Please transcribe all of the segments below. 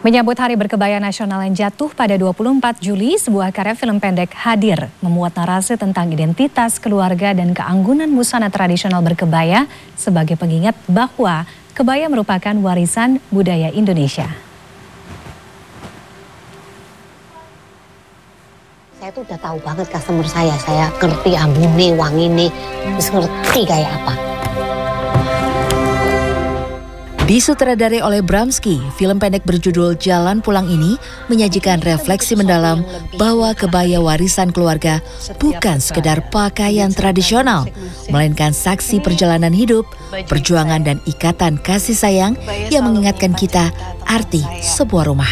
Menyambut Hari Berkebaya Nasional yang jatuh pada 24 Juli, sebuah karya film pendek hadir memuat narasi tentang identitas keluarga dan keanggunan busana tradisional berkebaya sebagai pengingat bahwa kebaya merupakan warisan budaya Indonesia. Saya tuh udah tahu banget customer saya ngerti ambune, wangine, terus ngerti kayak apa. Disutradarai oleh Bramski, film pendek berjudul Jalan Pulang ini menyajikan refleksi mendalam bahwa kebaya warisan keluarga bukan sekedar pakaian tradisional, melainkan saksi perjalanan hidup, perjuangan dan ikatan kasih sayang yang mengingatkan kita arti sebuah rumah.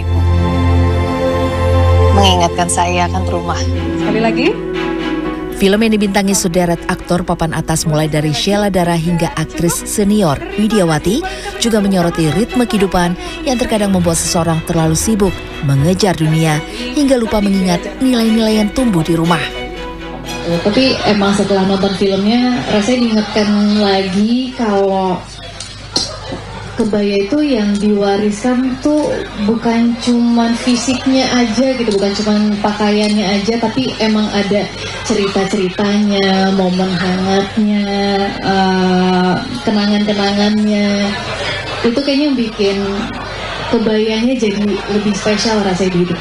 Mengingatkan saya akan rumah. Sekali lagi. Film yang dibintangi sederet aktor papan atas mulai dari Sheila Dara hingga aktris senior Widiawati juga menyoroti ritme kehidupan yang terkadang membuat seseorang terlalu sibuk mengejar dunia hingga lupa mengingat nilai-nilai yang tumbuh di rumah. Tapi emang setelah nonton filmnya rasanya diingatkan lagi kalau kebaya itu yang diwariskan tuh bukan cuman fisiknya aja gitu, bukan cuman pakaiannya aja, tapi emang ada cerita-ceritanya, momen hangatnya, kenangan-kenangannya. Itu kayaknya bikin kebayanya jadi lebih spesial rasanya di hidup